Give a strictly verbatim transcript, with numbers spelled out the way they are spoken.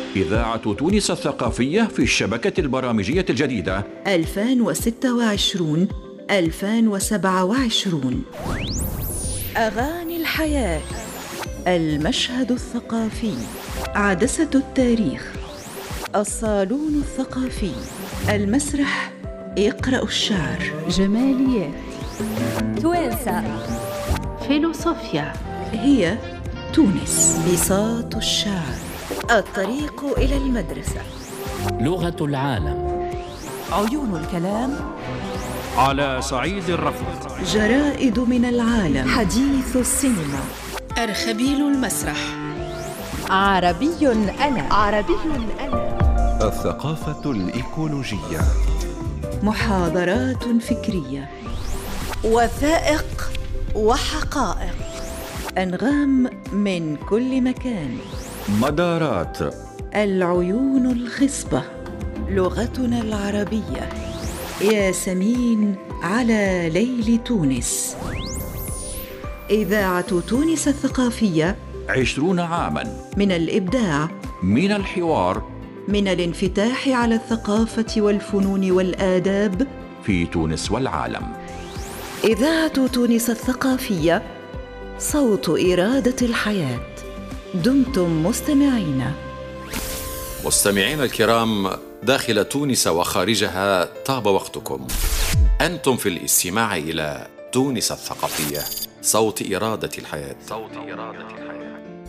إذاعة تونس الثقافية في الشبكة البرامجية الجديدة ألفين وستة وعشرين ألفين وسبعة وعشرين. أغاني الحياة، المشهد الثقافي، عدسة التاريخ، الصالون الثقافي، المسرح، يقرأ الشعر، جماليات، توانسة، فيلوصوفيا، هي تونس، بساط الشعر، الطريق إلى المدرسة، لغة العالم، عيون الكلام، على صعيد الرفض، جرائد من العالم، حديث السينما، أرخبيل المسرح، عربي أنا عربي أنا، الثقافة الإيكولوجية، محاضرات فكرية، وثائق وحقائق، أنغام من كل مكان، مدارات، العيون الخصبة، لغتنا العربية، ياسمين على ليل تونس. إذاعة تونس الثقافية، عشرون عاماً من الإبداع، من الحوار، من الانفتاح على الثقافة والفنون والآداب في تونس والعالم. إذاعة تونس الثقافية، صوت إرادة الحياة. دمتم مستمعين. مستمعين الكرام داخل تونس وخارجها، طاب وقتكم. أنتم في الاستماع إلى تونس الثقافية، صوت إرادة الحياة. صوت إرادة الحياة.